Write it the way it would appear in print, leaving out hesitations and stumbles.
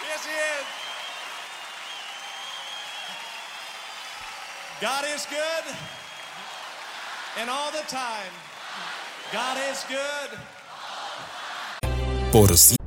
Yes, he is. God is good, and all the time. God is good. Por